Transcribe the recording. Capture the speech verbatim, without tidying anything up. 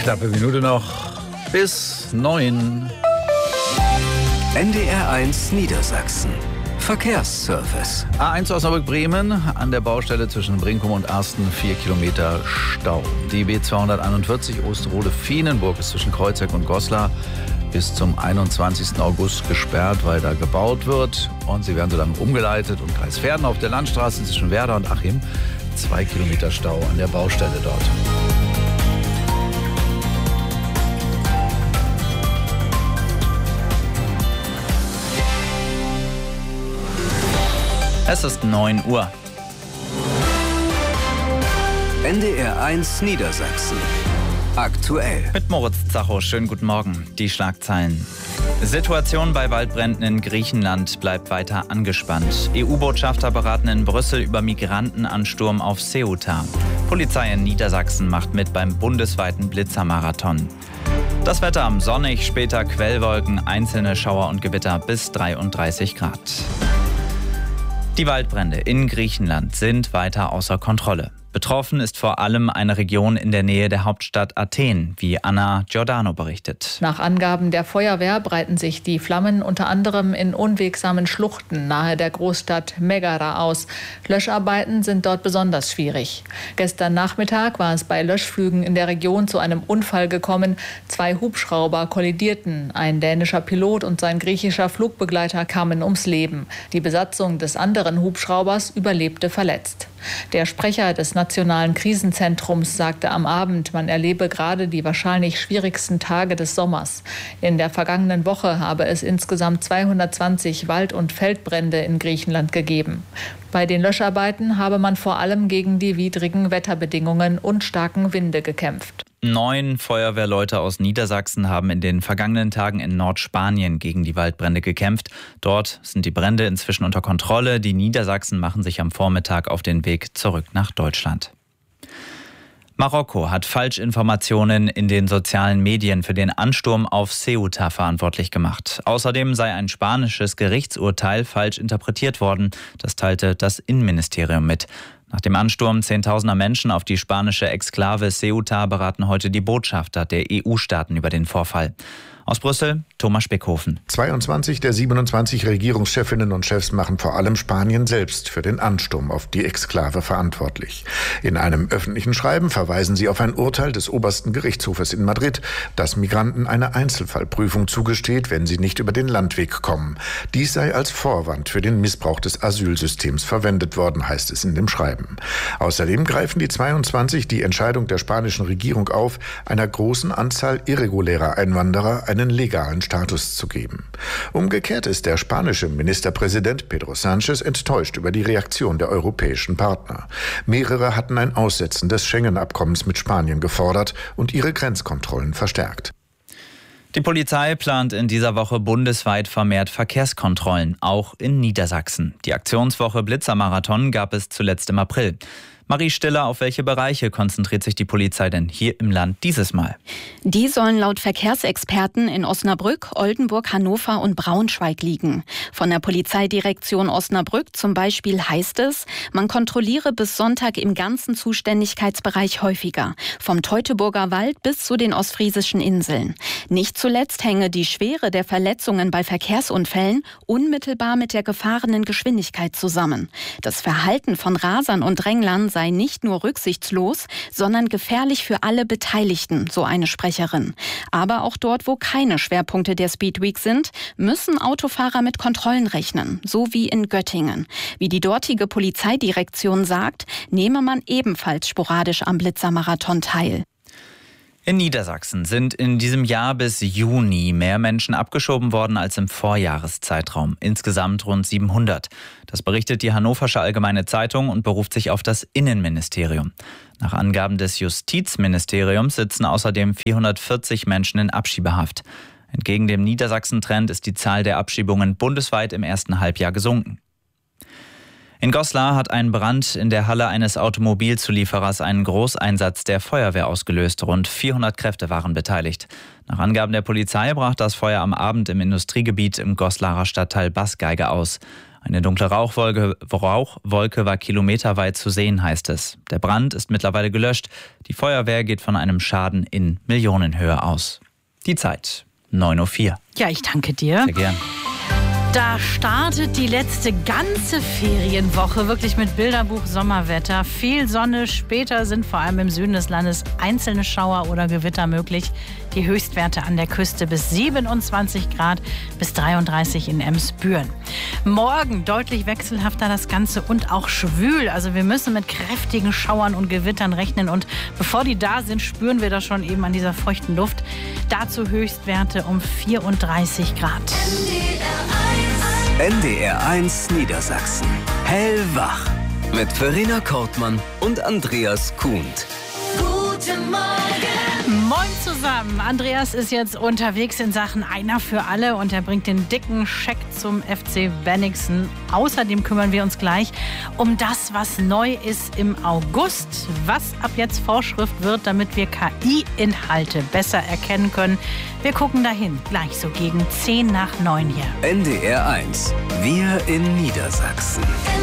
Knappe Minute noch bis neun. N D R eins Niedersachsen. Verkehrsservice. A eins Osnabrück-Bremen an der Baustelle zwischen Brinkum und Arsten vier Kilometer Stau. Die B zweihunderteinundvierzig Osterode-Fienenburg ist zwischen Kreuzberg und Goslar bis zum einundzwanzigsten August gesperrt, weil da gebaut wird. Und sie werden so dann umgeleitet. Und Kreisverden auf der Landstraße zwischen Werder und Achim. Zwei Kilometer Stau an der Baustelle dort. Es ist neun Uhr. N D R eins Niedersachsen. Aktuell. Mit Moritz Zacho, schönen guten Morgen. Die Schlagzeilen. Situation bei Waldbränden in Griechenland bleibt weiter angespannt. E U-Botschafter beraten in Brüssel über Migrantenansturm auf Ceuta. Polizei in Niedersachsen macht mit beim bundesweiten Blitzermarathon. Das Wetter am sonnig, später Quellwolken, einzelne Schauer und Gewitter bis dreiunddreißig Grad. Die Waldbrände in Griechenland sind weiter außer Kontrolle. Betroffen ist vor allem eine Region in der Nähe der Hauptstadt Athen, wie Anna Giordano berichtet. Nach Angaben der Feuerwehr breiten sich die Flammen unter anderem in unwegsamen Schluchten nahe der Großstadt Megara aus. Löscharbeiten sind dort besonders schwierig. Gestern Nachmittag war es bei Löschflügen in der Region zu einem Unfall gekommen. Zwei Hubschrauber kollidierten. Ein dänischer Pilot und sein griechischer Flugbegleiter kamen ums Leben. Die Besatzung des anderen Hubschraubers überlebte verletzt. Der Sprecher des Nationalen Krisenzentrums sagte am Abend, man erlebe gerade die wahrscheinlich schwierigsten Tage des Sommers. In der vergangenen Woche habe es insgesamt zweihundertzwanzig Wald- und Feldbrände in Griechenland gegeben. Bei den Löscharbeiten habe man vor allem gegen die widrigen Wetterbedingungen und starken Winde gekämpft. Neun Feuerwehrleute aus Niedersachsen haben in den vergangenen Tagen in Nordspanien gegen die Waldbrände gekämpft. Dort sind die Brände inzwischen unter Kontrolle. Die Niedersachsen machen sich am Vormittag auf den Weg zurück nach Deutschland. Marokko hat Falschinformationen in den sozialen Medien für den Ansturm auf Ceuta verantwortlich gemacht. Außerdem sei ein spanisches Gerichtsurteil falsch interpretiert worden. Das teilte das Innenministerium mit. Nach dem Ansturm zehntausender Menschen auf die spanische Exklave Ceuta beraten heute die Botschafter der E U-Staaten über den Vorfall. Aus Brüssel, Thomas Speckhofen. zweiundzwanzig der siebenundzwanzig Regierungschefinnen und Chefs machen vor allem Spanien selbst für den Ansturm auf die Exklave verantwortlich. In einem öffentlichen Schreiben verweisen sie auf ein Urteil des obersten Gerichtshofes in Madrid, das Migranten eine Einzelfallprüfung zugesteht, wenn sie nicht über den Landweg kommen. Dies sei als Vorwand für den Missbrauch des Asylsystems verwendet worden, heißt es in dem Schreiben. Außerdem greifen die zweiundzwanzig die Entscheidung der spanischen Regierung auf, einer großen Anzahl irregulärer Einwanderer einen legalen Status zu geben. Umgekehrt ist der spanische Ministerpräsident Pedro Sánchez enttäuscht über die Reaktion der europäischen Partner. Mehrere hatten ein Aussetzen des Schengen-Abkommens mit Spanien gefordert und ihre Grenzkontrollen verstärkt. Die Polizei plant in dieser Woche bundesweit vermehrt Verkehrskontrollen, auch in Niedersachsen. Die Aktionswoche Blitzermarathon gab es zuletzt im April. Marie Stiller, auf welche Bereiche konzentriert sich die Polizei denn hier im Land dieses Mal? Die sollen laut Verkehrsexperten in Osnabrück, Oldenburg, Hannover und Braunschweig liegen. Von der Polizeidirektion Osnabrück zum Beispiel heißt es, man kontrolliere bis Sonntag im ganzen Zuständigkeitsbereich häufiger, vom Teutoburger Wald bis zu den ostfriesischen Inseln. Nicht zuletzt hänge die Schwere der Verletzungen bei Verkehrsunfällen unmittelbar mit der gefahrenen Geschwindigkeit zusammen. Das Verhalten von Rasern und Dränglern sei nicht nur rücksichtslos, sondern gefährlich für alle Beteiligten, so eine Sprecherin. Aber auch dort, wo keine Schwerpunkte der Speedweek sind, müssen Autofahrer mit Kontrollen rechnen, so wie in Göttingen. Wie die dortige Polizeidirektion sagt, nehme man ebenfalls sporadisch am Blitzermarathon teil. In Niedersachsen sind in diesem Jahr bis Juni mehr Menschen abgeschoben worden als im Vorjahreszeitraum. Insgesamt rund siebenhundert. Das berichtet die Hannoversche Allgemeine Zeitung und beruft sich auf das Innenministerium. Nach Angaben des Justizministeriums sitzen außerdem vierhundertvierzig Menschen in Abschiebehaft. Entgegen dem Niedersachsen-Trend ist die Zahl der Abschiebungen bundesweit im ersten Halbjahr gesunken. In Goslar hat ein Brand in der Halle eines Automobilzulieferers einen Großeinsatz der Feuerwehr ausgelöst. Rund vierhundert Kräfte waren beteiligt. Nach Angaben der Polizei brach das Feuer am Abend im Industriegebiet im Goslarer Stadtteil Baßgeige aus. Eine dunkle Rauchwolke, Rauchwolke war kilometerweit zu sehen, heißt es. Der Brand ist mittlerweile gelöscht. Die Feuerwehr geht von einem Schaden in Millionenhöhe aus. Die Zeit, neun Uhr vier. Ja, ich danke dir. Sehr gern. Da startet die letzte ganze Ferienwoche wirklich mit Bilderbuch Sommerwetter. Viel Sonne, später sind vor allem im Süden des Landes einzelne Schauer oder Gewitter möglich. Die Höchstwerte an der Küste bis siebenundzwanzig Grad bis dreiunddreißig in Emsbüren. Morgen deutlich wechselhafter das Ganze und auch schwül. Also wir müssen mit kräftigen Schauern und Gewittern rechnen. Und bevor die da sind, spüren wir das schon eben an dieser feuchten Luft. Dazu Höchstwerte um vierunddreißig Grad. N D R eins Niedersachsen. Hellwach. Mit Verena Kortmann und Andreas Kuhnt. Guten Morgen. Moin zusammen. Andreas ist jetzt unterwegs in Sachen Einer für alle und er bringt den dicken Scheck zum F C Bennigsen. Außerdem kümmern wir uns gleich um das, was neu ist im August. Was ab jetzt Vorschrift wird, damit wir K I-Inhalte besser erkennen können. Wir gucken dahin, gleich so gegen zehn nach neun hier. N D R eins. Wir in Niedersachsen.